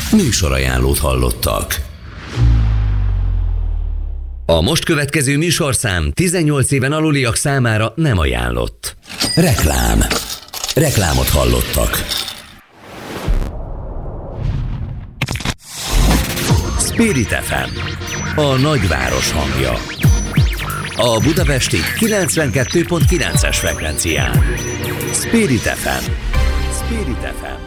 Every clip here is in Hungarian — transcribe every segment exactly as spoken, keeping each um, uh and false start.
Műsorajánlót hallottak. A most következő műsorszám tizennyolc éven aluliak számára nem ajánlott. Reklám. Reklámot hallottak. Spirit ef em, a nagyváros hangja. A budapesti kilencvenkettő pont kilences frekvencián. Spirit ef em. Spirit ef em.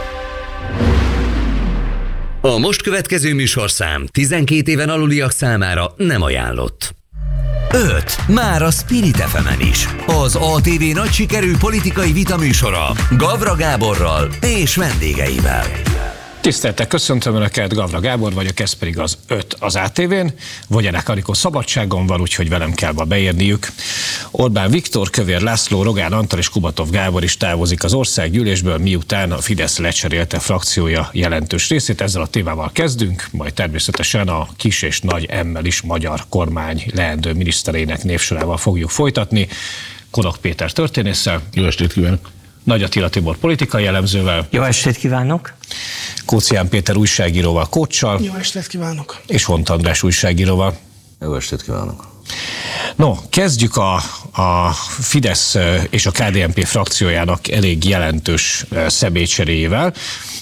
A most következő műsorszám tizenkét éven aluliak számára nem ajánlott. öt. Már a Spirit ef emen is. Az á té vé nagy sikerű politikai vitaműsora Gavra Gáborral és vendégeivel. Tiszteltek, köszöntöm Önöket, Gavra Gábor vagyok, ez pedig az öt az á té vén. Vogyarák Anikó szabadságon van, úgyhogy velem kell ma beérniük. Orbán Viktor, Kövér László, Rogán Antal és Kubatov Gábor is távozik az országgyűlésből, miután a Fidesz lecserélte frakciója jelentős részét. Ezzel a témával kezdünk, majd természetesen a kis és nagy emmel is magyar kormány leendő miniszterének névsorával fogjuk folytatni. Konok Péter történésszel. Jó estét kívánok! Nagy Attila Tibor politikai elemzővel. Jó estét kívánok! Kócián Péter újságíróval, coachsal. Jó estét kívánok! És Hont András újságíróval. Jó estét kívánok! No, kezdjük a, a Fidesz és a ká dé en pé frakciójának elég jelentős személycseréjével.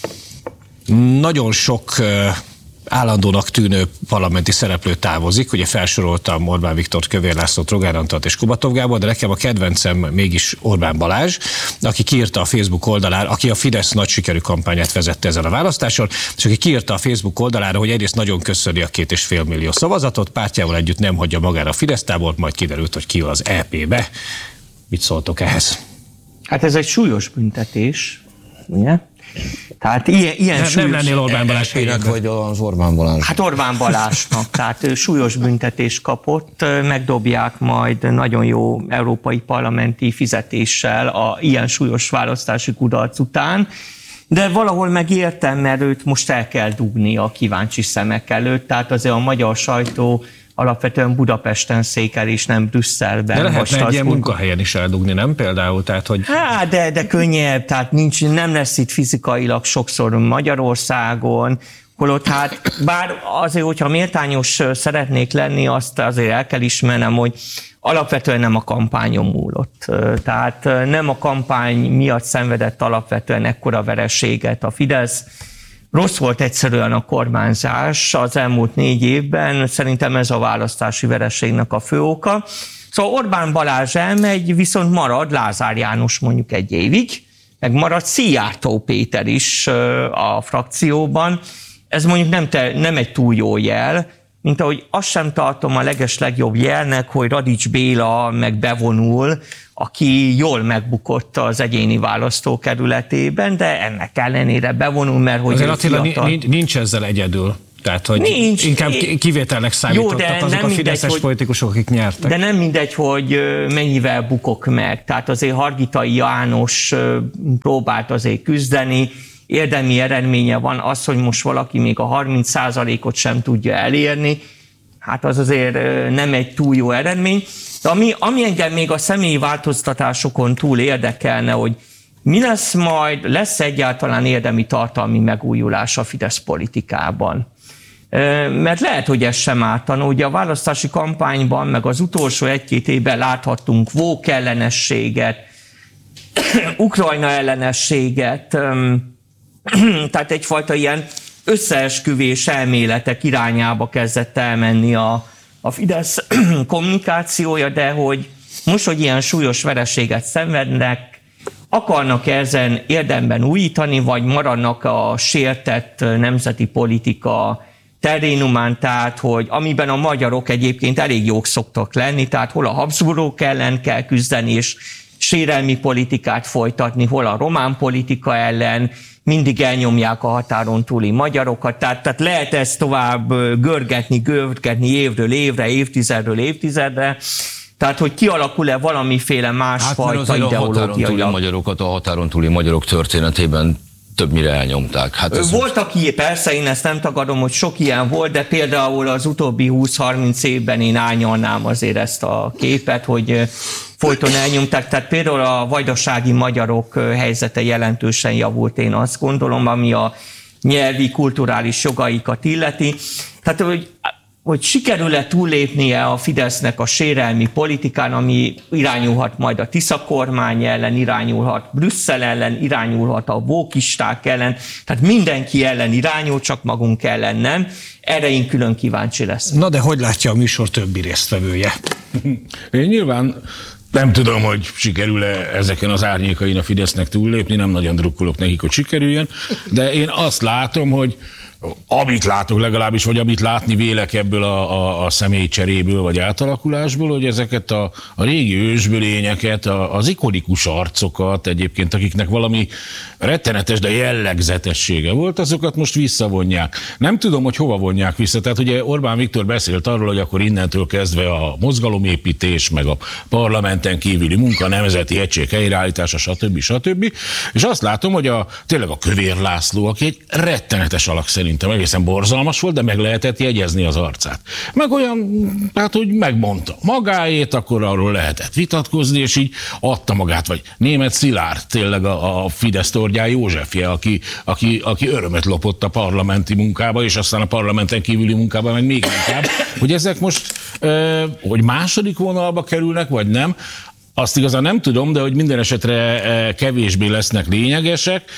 Nagyon sok állandónak tűnő parlamenti szereplő távozik, ugye felsoroltam Orbán Viktort, Kövér Lászlót, Rogán Antalt és Kubatov Gábor, de nekem a kedvencem mégis Orbán Balázs, aki kiírta a Facebook oldalára, aki a Fidesz nagy sikerű kampányát vezette ezen a választáson, és aki kiírta a Facebook oldalára, hogy egyrészt nagyon köszöni a két és fél millió szavazatot, pártjával együtt nem hagyja magára a Fidesz tábort, majd kiderült, hogy ki az é pé-be. Mit szóltok ehhez? Hát ez egy súlyos büntetés, ugye? Tehát ilyen, ilyen nem, súlyos... Nem lennél Orbán Balázs helyének vagy az Orbán Balázs? Hát Orbán Balázsnak, tehát ő súlyos büntetést kapott, megdobják majd nagyon jó európai parlamenti fizetéssel a ilyen súlyos választási kudarc után, de valahol megértem, mert őt most el kell dugni a kíváncsi szemek előtt, tehát azért a magyar sajtó alapvetően Budapesten székel, és nem Brüsszelben. De lehetne egy ilyen munkahelyen is eldugni, nem például? Tehát, hogy... Hát, de, de könnyebb, tehát nincs, nem lesz itt fizikailag sokszor Magyarországon, holott hát, bár azért, hogyha méltányos szeretnék lenni, azt azért el kell ismernem, hogy alapvetően nem a kampányon múlott. Tehát nem a kampány miatt szenvedett alapvetően ekkora vereséget a Fidesz. Rossz volt egyszerűen a kormányzás az elmúlt négy évben, szerintem ez a választási vereségnek a fő oka. Szóval Orbán Balázs elmegy, viszont marad Lázár János mondjuk egy évig, meg marad Szijjártó Péter is a frakcióban. Ez mondjuk nem, te, nem egy túl jó jel, mint ahogy azt sem tartom a legeslegjobb jelnek, hogy Radics Béla meg bevonul, aki jól megbukott az egyéni választókerületében, de ennek ellenére bevonul, mert hogy azért Attila, fiatal... nincs ezzel egyedül. Tehát, hogy nincs. Inkább kivételnek számítottak jó, azok a fideszes mindegy, politikusok, akik nyertek. De nem mindegy, hogy mennyivel bukok meg. Tehát azért Hargitai János próbált azért küzdeni, érdemi eredménye van az, hogy most valaki még a harminc százalékot sem tudja elérni, hát az azért nem egy túl jó eredmény. De ami, ami engem még a személyi változtatásokon túl érdekelne, hogy mi lesz majd, lesz egyáltalán érdemi tartalmi megújulás a Fidesz politikában. Mert lehet, hogy ez sem ártana. Ugye a választási kampányban, meg az utolsó egy-két évben láthattunk vók ellenességet, Ukrajna ellenességet, tehát egyfajta ilyen összeesküvés elméletek irányába kezdett elmenni a, a Fidesz kommunikációja, de hogy most, hogy ilyen súlyos vereséget szenvednek, akarnak ezen érdemben újítani, vagy maradnak a sértett nemzeti politika terénumán, tehát hogy amiben a magyarok egyébként elég jók szoktak lenni, tehát hol a Habsburgok ellen kell küzdeni, és sérelmi politikát folytatni, hol a román politika ellen, mindig elnyomják a határon túli magyarokat, tehát, tehát lehet ezt tovább görgetni, görgetni évről évre, évtizedről évtizedre, tehát hogy kialakul-e valamiféle másfajta hát, ideológia. A határon túli magyarokat a határon túli magyarok történetében többnyire elnyomták. Hát ez volt, aki, persze én ezt nem tagadom, hogy sok ilyen volt, de például az utóbbi húsz-harminc évben én árnyalnám azért ezt a képet, hogy folyton elnyomták. Tehát például a vajdasági magyarok helyzete jelentősen javult, én azt gondolom, ami a nyelvi, kulturális jogaikat illeti. Tehát, hogy hogy sikerül-e túllépnie a Fidesznek a sérelmi politikán, ami irányulhat majd a Tisza kormány ellen, irányulhat Brüsszel ellen, irányulhat a vókisták ellen, tehát mindenki ellen irányul, csak magunk ellen nem. Erre én külön kíváncsi lesz. Na de hogy látja a műsor többi résztvevője? Én nyilván nem tudom, hogy sikerül-e ezeken az árnyékain a Fidesznek túllépni, nem nagyon drukkolok nekik, hogy sikerüljön, de én azt látom, hogy amit látok legalábbis, vagy amit látni vélek ebből a, a, a személycseréből, vagy átalakulásból, hogy ezeket a, a régi ősbölényeket, a, az ikonikus arcokat egyébként, akiknek valami rettenetes, de jellegzetessége volt, azokat most visszavonják. Nem tudom, hogy hova vonják vissza. Tehát ugye Orbán Viktor beszélt arról, hogy akkor innentől kezdve a mozgalomépítés, meg a parlamenten kívüli munka, nemzeti egység helyreállítása, stb. stb. És azt látom, hogy a, tényleg a Kövér László, aki egy rettenetes alak szerintem egészen borzalmas volt, de meg lehetett jegyezni az arcát. Meg olyan, hát hogy megmondta magáét, akkor arról lehetett vitatkozni, és így adta magát, vagy Németh Szilárd, tényleg a, a Fidesz Tordján Józsefje, aki, aki, aki örömet lopott a parlamenti munkába, és aztán a parlamenten kívüli munkába, meg még inkább, hogy ezek most, hogy második vonalba kerülnek, vagy nem, azt igazán nem tudom, de hogy minden esetre kevésbé lesznek lényegesek,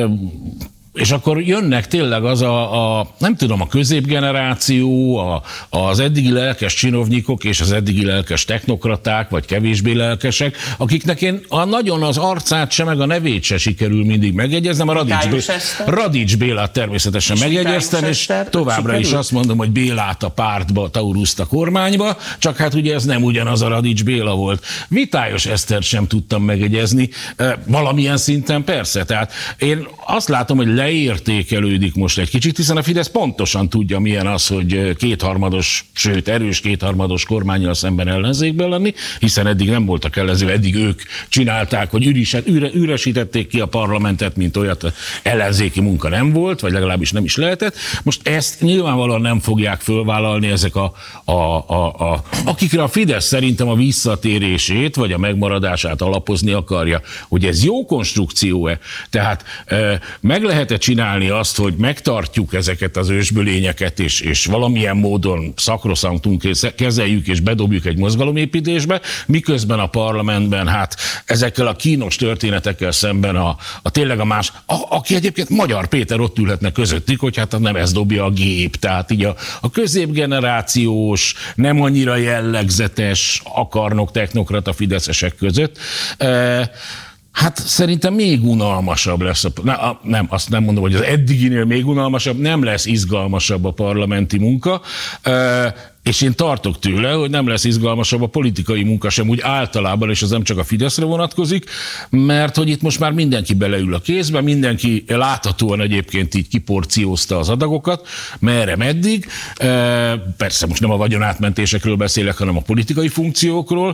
és akkor jönnek tényleg az a, a nem tudom, a középgeneráció, a, az eddigi lelkes csinovnyikok és az eddigi lelkes technokraták, vagy kevésbé lelkesek, akiknek én a nagyon az arcát se, meg a nevét se sikerül mindig megjegyeznem. A Radics, Bé... Radics Bélát természetesen és megjegyeztem, és továbbra sikerül? Is azt mondom, hogy Bélát a pártba, Tauruszt a kormányba, csak hát ugye ez nem ugyanaz a Radics Béla volt. Vitályos Esztert sem tudtam megjegyezni, valamilyen szinten persze. Tehát én azt látom, hogy leértékelődik most egy kicsit, hiszen a Fidesz pontosan tudja, milyen az, hogy kétharmados, sőt erős kétharmados kormánnyal szemben ellenzékben lenni, hiszen eddig nem voltak ellenzék, eddig ők csinálták, hogy üriset, üre, üresítették ki a parlamentet, mint olyat ellenzéki munka nem volt, vagy legalábbis nem is lehetett. Most ezt nyilvánvalóan nem fogják fölvállalni ezek a, a, a, a akikre a Fidesz szerintem a visszatérését, vagy a megmaradását alapozni akarja, hogy ez jó konstrukció-e. Tehát e, meg lehet csinálni azt, hogy megtartjuk ezeket az ősbölényeket, és, és valamilyen módon szakroszantunk kezeljük, és bedobjuk egy mozgalomépítésbe, miközben a parlamentben, hát ezekkel a kínos történetekkel szemben a, a tényleg a más, a, aki egyébként Magyar Péter ott ülhetne közöttük, hogy hát nem ez dobja a gép, tehát így a, a középgenerációs, nem annyira jellegzetes akarnok, technokrata fideszesek között. E, Hát szerintem még unalmasabb lesz. A, ne, a, nem, azt nem mondom, hogy az eddiginél még unalmasabb, nem lesz izgalmasabb a parlamenti munka, e, és én tartok tőle, hogy nem lesz izgalmasabb a politikai munka sem úgy általában, és az nem csak a Fideszre vonatkozik, mert hogy itt most már mindenki beleül a kézbe, mindenki láthatóan egyébként így kiporciózta az adagokat, merre meddig. E, persze most nem a vagyonátmentésekről beszélek, hanem a politikai funkciókról.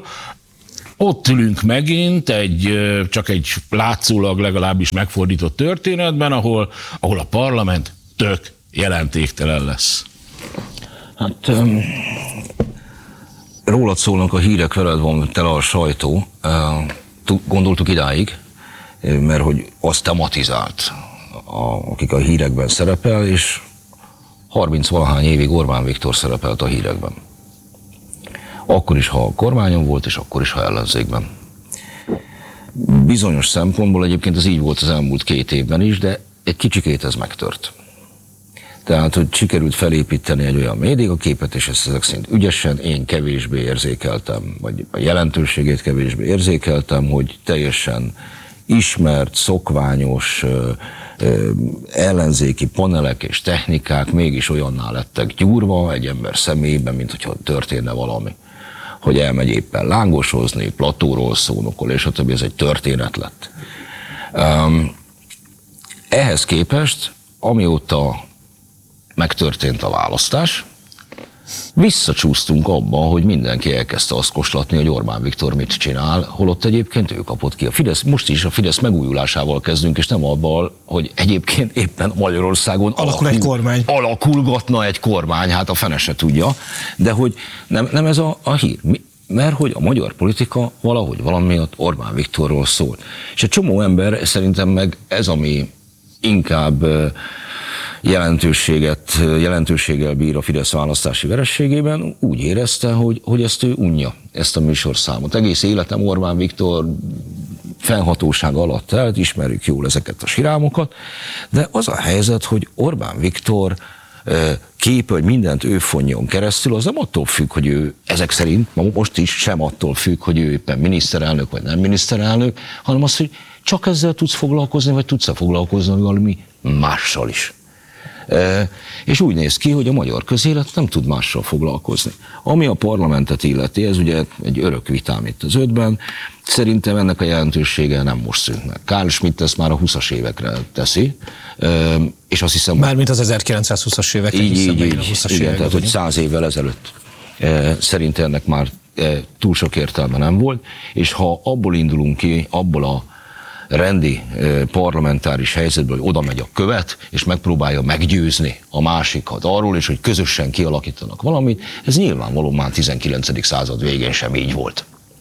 Ott ülünk megint egy, csak egy látszólag legalábbis megfordított történetben, ahol, ahol a parlament tök jelentéktelen lesz. Hát um, rólad szólnak a hírek, veled van tele a sajtó. Uh, gondoltuk idáig, mert hogy azt tematizált, a, akik a hírekben szerepel, és harminc-valahány évig Orbán Viktor szerepelt a hírekben. Akkor is, ha a kormányon volt, és akkor is, ha ellenzékben. Bizonyos szempontból egyébként ez így volt az elmúlt két évben is, de egy kicsikét ez megtört. Tehát, hogy sikerült felépíteni egy olyan médiaképet, és ezt ezek szerint ügyesen, én kevésbé érzékeltem, vagy a jelentőségét kevésbé érzékeltem, hogy teljesen ismert, szokványos ellenzéki panelek és technikák mégis olyanná lettek gyúrva egy ember személyében, mint hogyha történne valami. Hogy elmegy éppen lángosozni, platóról szónokol, és a többi, ez egy történet lett. Um, ehhez képest, amióta megtörtént a választás, visszacsúsztunk abba, hogy mindenki elkezdte azt koslatni, hogy Orbán Viktor mit csinál, holott egyébként ő kapott ki. A Fidesz, most is a Fidesz megújulásával kezdünk, és nem abban, hogy egyébként éppen Magyarországon alakul alakul, egy kormány. alakulgatna egy kormány, hát a fene se tudja, de hogy nem, nem ez a, a hír. Mi? Mert hogy a magyar politika valahogy valamiatt Orbán Viktorról szól. És egy csomó ember szerintem meg ez, ami inkább jelentőséget, jelentőséggel bír a Fidesz választási vereségében, úgy érezte, hogy, hogy ezt ő unja, ezt a műsorszámot. Egész életem Orbán Viktor fennhatóság alatt telt, ismerjük jól ezeket a sirámokat, de az a helyzet, hogy Orbán Viktor kép, hogy mindent ő fonjon keresztül, az nem attól függ, hogy ő ezek szerint, most is sem attól függ, hogy ő éppen miniszterelnök vagy nem miniszterelnök, hanem az, hogy csak ezzel tudsz foglalkozni, vagy tudsz-e foglalkozni valami mással is. E, és úgy néz ki, hogy a magyar közélet nem tud mással foglalkozni. Ami a parlamentet illeti, ez ugye egy örök vitám itt az ötben, szerintem ennek a jelentősége nem most szűnt meg. Carl Schmitt ezt már a húszas évekre teszi, e, és azt hiszem... Mármint az ezerkilencszázhúszas évekre. Így, így, így, igen, tehát hogy száz évvel ezelőtt. E, szerintem ennek már e, túl sok értelme nem volt, és ha abból indulunk ki, abból a rendi parlamentáris helyzetből, hogy oda megy a követ, és megpróbálja meggyőzni a másikat arról, és hogy közösen kialakítanak valamit, ez nyilvánvalóan már tizenkilencedik század végén sem így volt.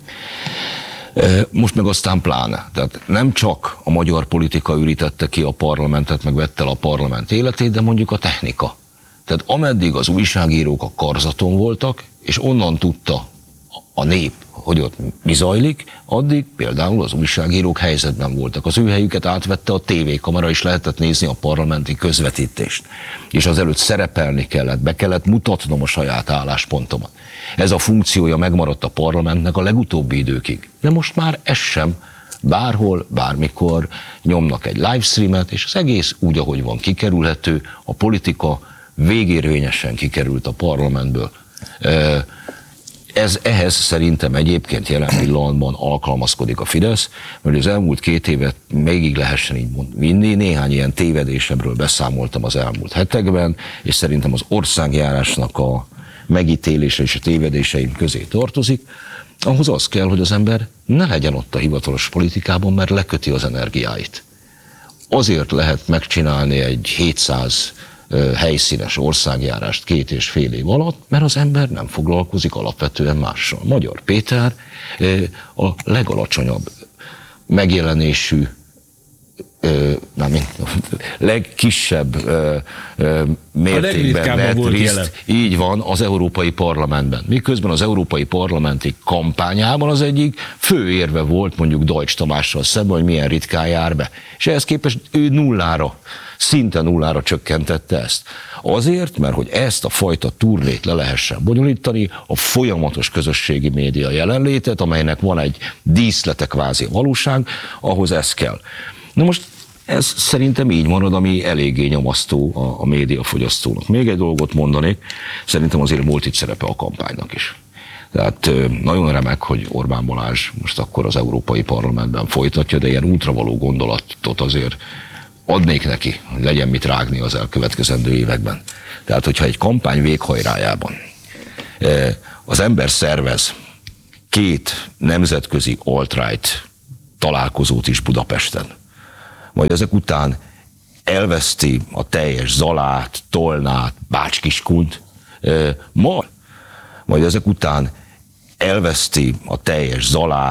Most meg aztán pláne. Tehát nem csak a magyar politika ürítette ki a parlamentet, meg vette el a parlament életét, de mondjuk a technika. Tehát ameddig az újságírók a karzaton voltak, és onnan tudta a nép, hogy ott mi zajlik, addig például az újságírók helyzetben voltak. Az ő helyüket átvette a tévékamera, és lehetett nézni a parlamenti közvetítést. És azelőtt szerepelni kellett, be kellett mutatnom a saját álláspontomat. Ez a funkciója megmaradt a parlamentnek a legutóbbi időkig. De most már ez sem. Bárhol, bármikor nyomnak egy livestreamet, és az egész úgy, ahogy van, kikerülhető. A politika végérvényesen kikerült a parlamentből. Ez, ehhez szerintem egyébként jelen pillanatban alkalmazkodik a Fidesz, mert az elmúlt két évet végig lehessen így vinni. Néhány ilyen tévedésemről beszámoltam az elmúlt hetekben, és szerintem az országjárásnak a megítélése és a tévedéseim közé tartozik. Ahhoz az kell, hogy az ember ne legyen ott a hivatalos politikában, mert leköti az energiáit. Azért lehet megcsinálni egy hétszáz helyszínes országjárást két és fél év alatt, mert az ember nem foglalkozik alapvetően mással. Magyar Péter a legalacsonyabb megjelenésű, nem, legkisebb mértékben vett részt, így van, az Európai Parlamentben. Miközben az Európai Parlamenti kampányában az egyik fő érve volt mondjuk Deutsch Tamással szemben, hogy milyen ritkán jár be. És ehhez képest ő nullára, szinte nullára csökkentette ezt. Azért, mert hogy ezt a fajta turnét le lehessen bonyolítani, a folyamatos közösségi média jelenlétet, amelynek van egy díszlete kvázi valóság, ahhoz ez kell. Na most ez szerintem így marad, ami eléggé nyomasztó a, a médiafogyasztónak. Még egy dolgot mondanék, szerintem azért volt itt szerepe a kampánynak is. Tehát nagyon remek, hogy Orbán Balázs most akkor az Európai Parlamentben folytatja, de ilyen ultravaló gondolatot azért adnék neki, hogy legyen mit rágni az elkövetkezendő években. Tehát, hogyha egy kampány véghajrájában az ember szervez két nemzetközi alt-right találkozót is Budapesten, majd ezek után elveszti a teljes Zalát, Tolnát, Bács-Kiskunt, ma, majd ezek után elveszti a teljes Zalát,